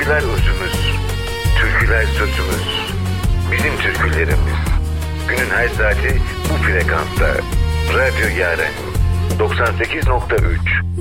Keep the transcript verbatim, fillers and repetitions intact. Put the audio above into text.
Şarkılar özümüz, türküler sözümüz. Bizim türkülerimiz. Günün her saati bu frekansta. Radyo Yaren doksan sekiz nokta üç.